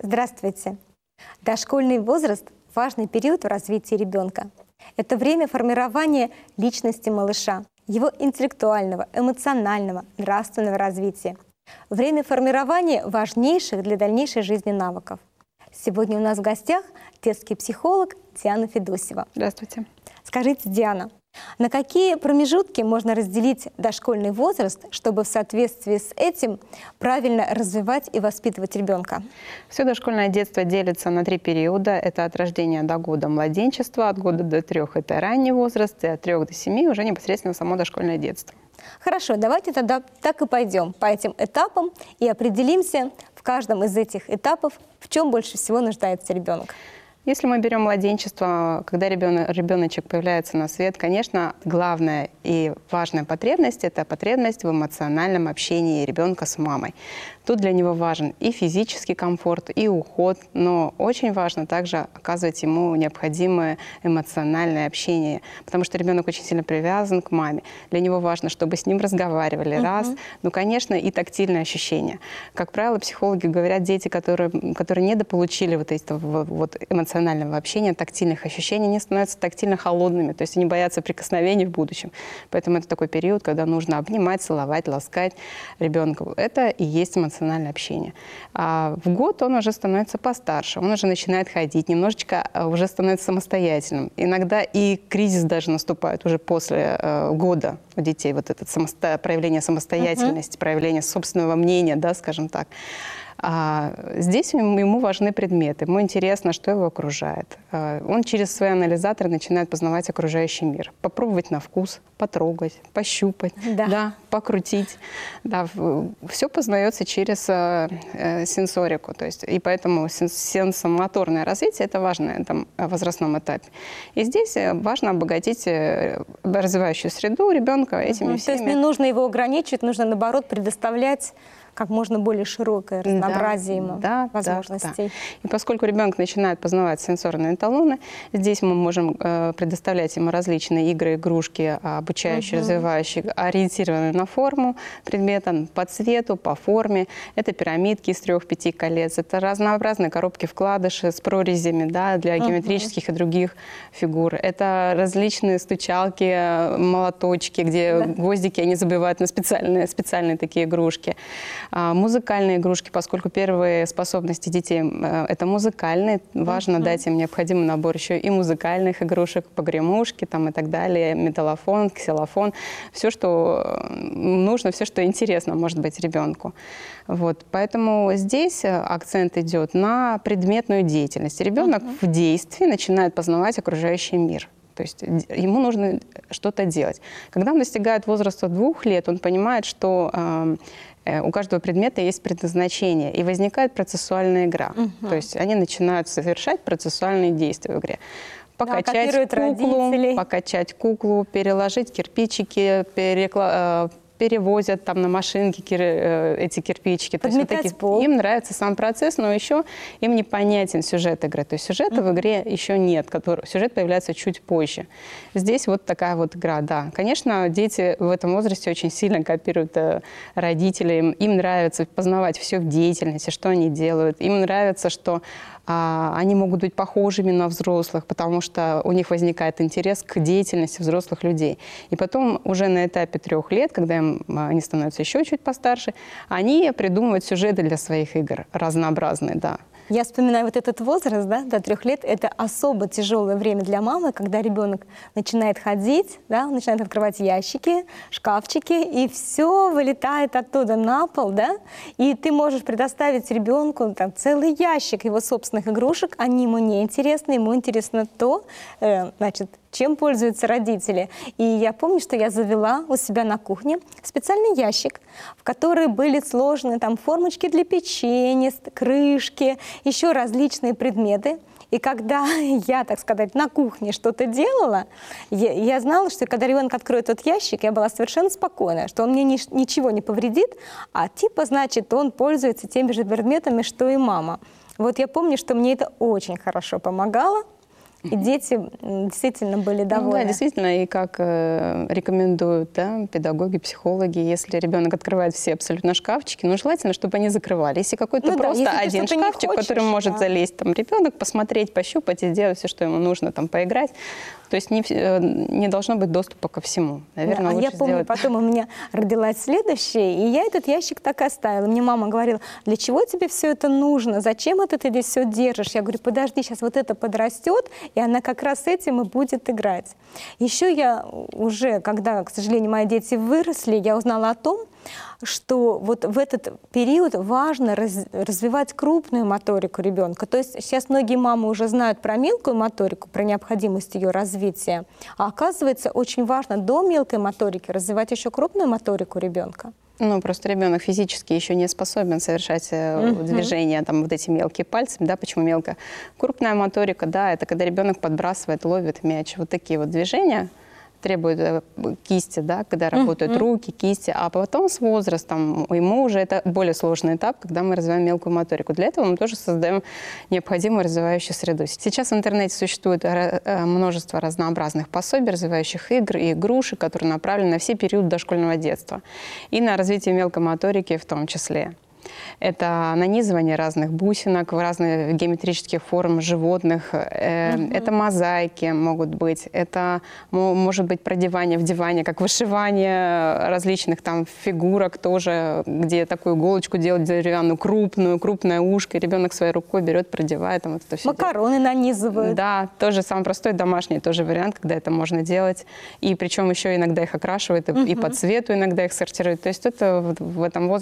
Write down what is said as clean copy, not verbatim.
Здравствуйте! Дошкольный возраст – важный период в развитии ребенка. Это время формирования личности малыша, его интеллектуального, эмоционального, нравственного развития. Время формирования важнейших для дальнейшей жизни навыков. Сегодня у нас в гостях детский психолог Диана Федосева. Здравствуйте. Скажите, Диана, на какие промежутки можно разделить дошкольный возраст, чтобы в соответствии с этим правильно развивать и воспитывать ребенка? Все дошкольное детство делится на 3 периода. Это от рождения до года младенчество, от года до 3 – это ранний возраст, и от 3 до 7 уже непосредственно само дошкольное детство. Хорошо, давайте тогда так и пойдем по этим этапам и определимся в каждом из этих этапов, в чем больше всего нуждается ребенок. Если мы берем младенчество, когда ребеночек появляется на свет, конечно, главная и важная потребность – это потребность в эмоциональном общении ребенка с мамой. Тут для него важен и физический комфорт, и уход, но очень важно также оказывать ему необходимое эмоциональное общение, потому что ребенок очень сильно привязан к маме. Для него важно, чтобы с ним разговаривали, раз, ну, конечно, и тактильные ощущения. Как правило, психологи говорят, дети, которые недополучили вот этого вот эмоционального общения, тактильных ощущений, они становятся тактильно холодными, то есть они боятся прикосновений в будущем. Поэтому это такой период, когда нужно обнимать, целовать, ласкать ребенка. Это и есть эмоциональное общение. А в год он уже становится постарше, он уже начинает ходить, немножечко уже становится самостоятельным. Иногда и кризис даже наступает уже после года у детей, вот это проявление самостоятельности, проявление собственного мнения, да, скажем так. Здесь ему важны предметы, ему интересно, что его окружает. Он через свои анализаторы начинает познавать окружающий мир, попробовать на вкус, потрогать, пощупать, да, покрутить. Да, все познается через сенсорику, то есть, и поэтому сенсомоторное развитие – это важно на этом возрастном этапе. И здесь важно обогатить развивающую среду ребенка этими всеми. То есть не нужно его ограничивать, нужно, наоборот, предоставлять как можно более широкое разнообразие ему возможностей. Да. И поскольку ребенок начинает познавать сенсорные эталоны, здесь мы можем предоставлять ему различные игры, игрушки, обучающие, развивающие, ориентированные на форму предмета, по цвету, по форме. Это пирамидки из 3-5 колец, это разнообразные коробки-вкладыши с прорезями, да, для геометрических и других фигур. Это различные стучалки, молоточки, где гвоздики они забивают на специальные такие игрушки. Музыкальные игрушки, поскольку первые способности детей – это музыкальные, важно дать им необходимый набор еще и музыкальных игрушек, погремушки там, и так далее, металлофон, ксилофон, все, что нужно, все, что интересно может быть ребенку. Вот. Поэтому здесь акцент идет на предметную деятельность. Ребенок в действии начинает познавать окружающий мир. То есть ему нужно что-то делать. Когда он достигает возраста 2 лет, он понимает, что у каждого предмета есть предназначение, и возникает процессуальная игра. То есть они начинают совершать процессуальные действия в игре. Покачать куклу, переложить кирпичики, перевозят там на машинке эти кирпичики. То есть вот им нравится сам процесс, но еще им непонятен сюжет игры. То есть сюжета в игре еще нет, сюжет появляется чуть позже. Здесь вот такая вот игра, да. Конечно, дети в этом возрасте очень сильно копируют родителей. Им нравится познавать все в деятельности, что они делают. Им нравится, что они могут быть похожими на взрослых, потому что у них возникает интерес к деятельности взрослых людей. И потом уже на этапе 3 лет, когда они становятся еще чуть постарше, они придумывают сюжеты для своих игр разнообразные, да. Я вспоминаю вот этот возраст, да, до 3 лет. Это особо тяжелое время для мамы, когда ребенок начинает ходить, да, начинает открывать ящики, шкафчики, и все вылетает оттуда на пол, да, и ты можешь предоставить ребенку там целый ящик его собственных игрушек, они ему не интересны, ему интересно то, значит, чем пользуются родители. И я помню, что я завела у себя на кухне специальный ящик, в который были сложены там формочки для печенья, крышки, еще различные предметы. И когда я, так сказать, на кухне что-то делала, я знала, что когда ребенок откроет этот ящик, я была совершенно спокойна, что он мне ничего не повредит, а типа, значит, он пользуется теми же предметами, что и мама. Вот я помню, что мне это очень хорошо помогало. и дети действительно были довольны. Да, действительно, и как рекомендуют педагоги, психологи, если ребенок открывает все абсолютно шкафчики, желательно, чтобы они закрывались. Если какой-то просто один шкафчик, в который может залезть ребенок, посмотреть, пощупать и сделать все, что ему нужно, поиграть. То есть не должно быть доступа ко всему. Наверное, лучше я помню, сделать... потом у меня родилась следующая, и я этот ящик так оставила. Мне мама говорила: для чего тебе все это нужно? Зачем это ты здесь все держишь? Я говорю: подожди, сейчас вот это подрастет, и она как раз этим и будет играть. Еще я уже, когда, к сожалению, мои дети выросли, я узнала о том, что вот в этот период важно развивать крупную моторику ребенка. То есть сейчас многие мамы уже знают про мелкую моторику, про необходимость ее развития, а оказывается, очень важно до мелкой моторики развивать еще крупную моторику ребенка. Просто ребенок физически еще не способен совершать движения, вот эти мелкие пальцы, почему мелко. Крупная моторика, это когда ребенок подбрасывает, ловит мяч. Вот такие вот движения требуют кисти, когда работают руки, кисти, а потом с возрастом ему уже это более сложный этап, когда мы развиваем мелкую моторику. Для этого мы тоже создаем необходимую развивающую среду. Сейчас в интернете существует множество разнообразных пособий, развивающих игр и игрушек, которые направлены на все периоды дошкольного детства и на развитие мелкой моторики в том числе. Это нанизывание разных бусинок в разных геометрических форм животных, это мозаики могут быть, это может быть продевание, вдевание, как вышивание различных фигурок тоже, где такую иголочку делать деревянную, крупное ушко, и ребенок своей рукой берет, продевает. Вот это все макароны нанизывают. Да, тоже самый простой домашний тоже вариант, когда это можно делать. И причем еще иногда их окрашивают, и по цвету иногда их сортируют. То есть это в этом возрасте